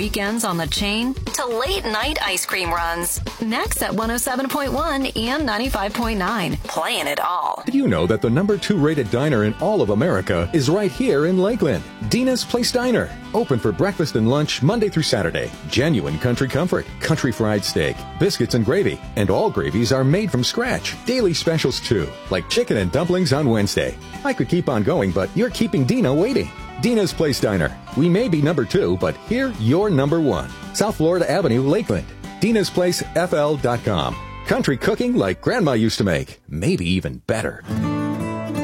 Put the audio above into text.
weekends on the chain to late night ice cream runs. Next at 107.1 and 95.9, playing it all. Did you know that the number 2 rated diner in all of America is right here in Lakeland? Dina's Place Diner. Open for breakfast and lunch Monday through Saturday. Genuine country comfort, country fried steak, biscuits and gravy. And all gravies are made from scratch. Daily specials too, like chicken and dumplings on Wednesday. I could keep on going, but you're keeping Dina waiting. Dina's Place Diner. We may be number 2, but here you're number 1. South Florida Avenue, Lakeland. Dina'sPlaceFL.com. Country cooking like Grandma used to make. Maybe even better.